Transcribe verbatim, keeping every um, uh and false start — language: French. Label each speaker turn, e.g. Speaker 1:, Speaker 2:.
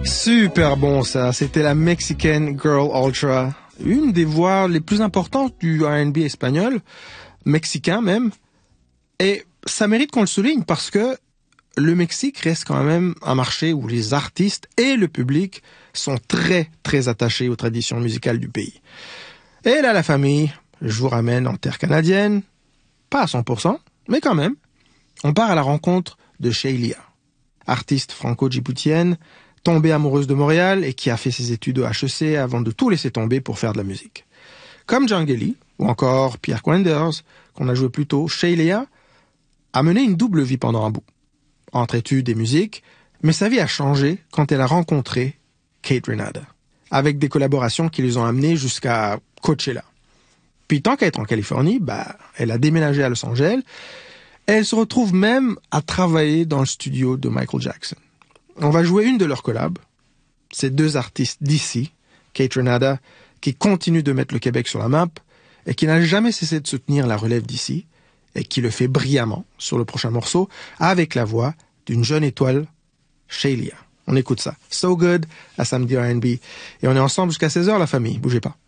Speaker 1: Super bon ça, c'était la Mexican Girl Ultra, une des voix les plus importantes du R and B espagnol, mexicain même, et ça mérite qu'on le souligne parce que le Mexique reste quand même un marché où les artistes et le public sont très très attachés aux traditions musicales du pays. Et là la famille, je vous ramène en terre canadienne, pas à cent pour cent, mais quand même, on part à la rencontre de Sheila, artiste franco-djiboutienne, tombée amoureuse de Montréal et qui a fait ses études au H E C avant de tout laisser tomber pour faire de la musique. Comme Djangeli, ou encore Pierre Quenders, qu'on a joué plus tôt, Sheila a mené une double vie pendant un bout, entre études et musique, mais sa vie a changé quand elle a rencontré Kate Renata, avec des collaborations qui les ont amenés jusqu'à Coachella. Puis tant qu'à être en Californie, bah, elle a déménagé à Los Angeles, et elle se retrouve même à travailler dans le studio de Michael Jackson. On va jouer une de leurs collabs. Ces deux artistes d'ici, Kate Renata, qui continue de mettre le Québec sur la map et qui n'a jamais cessé de soutenir la relève d'ici et qui le fait brillamment sur le prochain morceau avec la voix d'une jeune étoile, Sheila. On écoute ça. So Good à Samedi R and B. Et on est ensemble jusqu'à seize heures, la famille. Bougez pas.